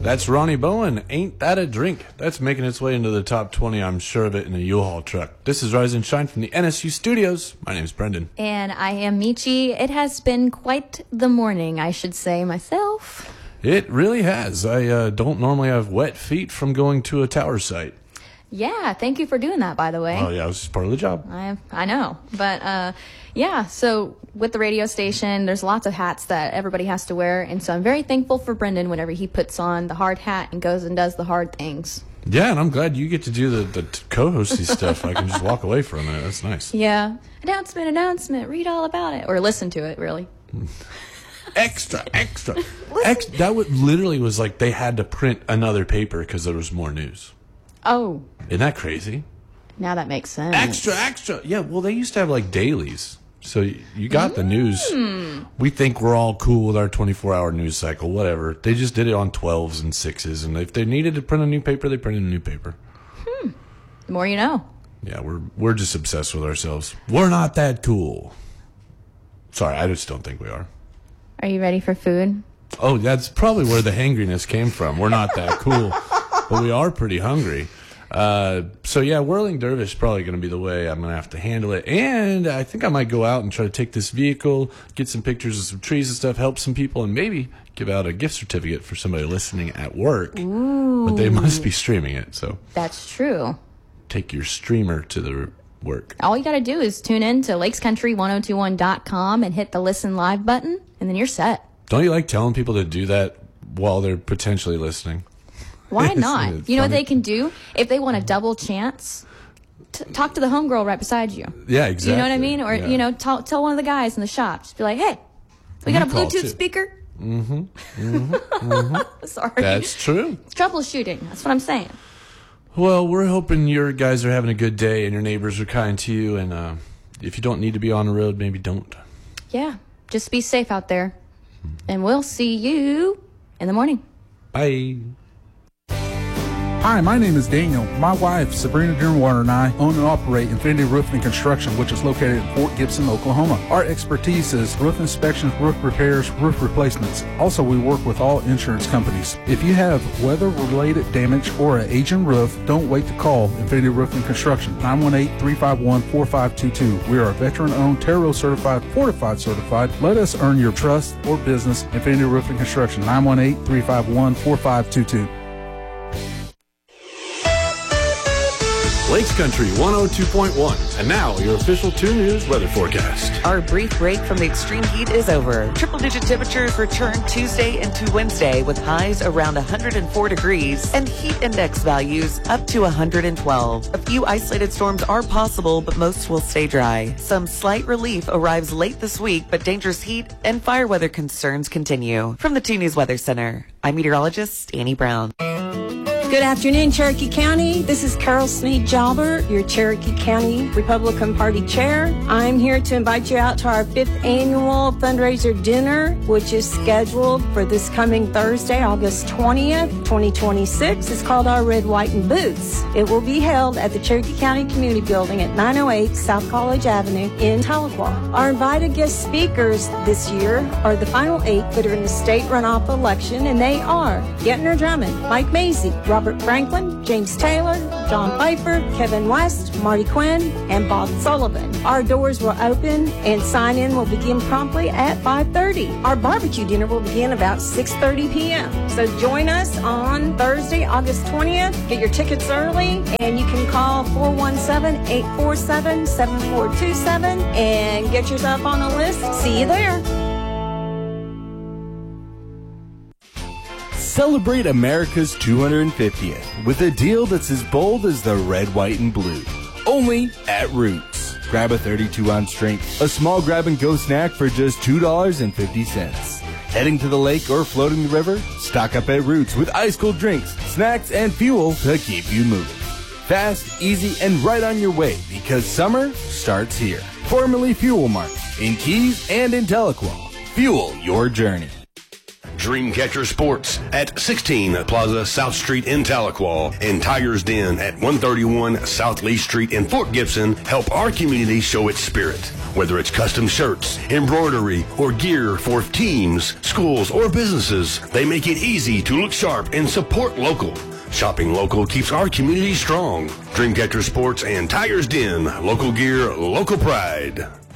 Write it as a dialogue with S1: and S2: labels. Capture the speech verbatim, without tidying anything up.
S1: That's Ronnie Bowen. Ain't That a Drink? That's making its way into the top twenty, I'm sure of it, in a U-Haul truck. This is Rise and Shine from the N S U studios. My name's Brendan.
S2: And I am Michi. It has been quite the morning, I should say myself.
S1: It really has. I uh, don't normally have wet feet from going to a tower site.
S2: Yeah, thank you for doing that, by the way.
S1: Oh, yeah, it was just part of the job.
S2: I I know. But, uh, yeah, so with the radio station, there's lots of hats that everybody has to wear. And so I'm very thankful for Brendan whenever he puts on the hard hat and goes and does the hard things.
S1: Yeah, and I'm glad you get to do the, the t- co-hosty stuff. I can just walk away for a minute. That's nice.
S2: Yeah. Announcement, announcement. Read all about it. Or listen to it, really.
S1: Extra, extra. Ex- that would, literally was like they had to print another paper because there was more news.
S2: Oh.
S1: Isn't that crazy?
S2: Now that makes sense.
S1: Extra, extra. Yeah, well, they used to have like dailies. So you got mm. the news. We think we're all cool with our twenty-four hour news cycle, whatever. They just did it on twelves and sixes. And if they needed to print a new paper, they printed a new paper.
S2: Hmm. The more you know.
S1: Yeah, we're we're just obsessed with ourselves. We're not that cool. Sorry, I just don't think we are.
S2: Are you ready for food?
S1: Oh, that's probably where the hangriness came from. We're not that cool, but we are pretty hungry. Uh, so yeah, Whirling Dervish is probably going to be the way I'm going to have to handle it. And I think I might go out and try to take this vehicle, get some pictures of some trees and stuff, help some people, and maybe give out a gift certificate for somebody listening at work.
S2: Ooh.
S1: But they must be streaming it, so.
S2: That's true.
S1: Take your streamer to the work.
S2: All you got to do is tune in to lakes country ten twenty-one dot com and hit the listen live button, and then you're set.
S1: Don't you like telling people to do that while they're potentially listening?
S2: Why not? You know what they can do? If they want a double chance, t- talk to the homegirl right beside you.
S1: Yeah, exactly.
S2: You know what I mean? Or,
S1: yeah.
S2: you know, t- tell one of the guys in the shop. Just be like, hey, we got a Bluetooth speaker?
S1: Mm-hmm. Mm-hmm. Mm-hmm.
S2: Sorry.
S1: That's true.
S2: It's troubleshooting. That's what I'm saying.
S1: Well, we're hoping your guys are having a good day and your neighbors are kind to you. And uh, if you don't need to be on the road, maybe don't.
S2: Yeah. Just be safe out there. And we'll see you in the morning.
S1: Bye.
S3: Hi, my name is Daniel. My wife, Sabrina Dearwater, and I own and operate Infinity Roofing and Construction, which is located in Fort Gibson, Oklahoma. Our expertise is roof inspections, roof repairs, roof replacements. Also, we work with all insurance companies. If you have weather-related damage or an aging roof, don't wait to call Infinity Roofing and Construction, nine one eight, three five one, four five two two. We are veteran-owned, Terro certified, fortified certified. Let us earn your trust or business. Infinity Roofing and Construction, nine one eight, three five one, four five two two.
S1: Lakes Country one oh two point one. And now, your official two News weather forecast.
S4: Our brief break from the extreme heat is over. Triple-digit temperatures return Tuesday into Wednesday with highs around one hundred four degrees and heat index values up to one hundred twelve. A few isolated storms are possible, but most will stay dry. Some slight relief arrives late this week, but dangerous heat and fire weather concerns continue. From the two News Weather Center, I'm meteorologist Annie Brown.
S5: Good afternoon, Cherokee County. This is Carol Sneed Jalbert, your Cherokee County Republican Party Chair. I'm here to invite you out to our fifth annual fundraiser dinner, which is scheduled for this coming Thursday, August twentieth, twenty twenty-six. It's called Our Red, White, and Boots. It will be held at the Cherokee County Community Building at nine oh eight South College Avenue in Tahlequah. Our invited guest speakers this year are the final eight that are in the state runoff election, and they are Getner Drummond, Mike Mazie, Robert Franklin, James Taylor, John Pfeiffer, Kevin West, Marty Quinn, and Bob Sullivan. Our doors will open and sign-in will begin promptly at five thirty. Our barbecue dinner will begin about six thirty p.m. So join us on Thursday, August twentieth. Get your tickets early, and you can call four one seven, eight four seven, seven four two seven and get yourself on a list. See you there.
S6: Celebrate America's two hundred fiftieth with a deal that's as bold as the red, white, and blue. Only at Roots. Grab a thirty-two ounce drink, a small grab-and-go snack for just two dollars and fifty cents. Heading to the lake or floating the river? Stock up at Roots with ice-cold drinks, snacks, and fuel to keep you moving. Fast, easy, and right on your way because summer starts here. Formerly Fuel Mart, in Keys and in Tahlequah. Fuel your journey.
S7: Dreamcatcher Sports at sixteen Plaza South Street in Tahlequah and Tiger's Den at one thirty-one South Lee Street in Fort Gibson help our community show its spirit. Whether it's custom shirts, embroidery, or gear for teams, schools, or businesses, they make it easy to look sharp and support local. Shopping local keeps our community strong. Dreamcatcher Sports and Tiger's Den. Local gear, local pride.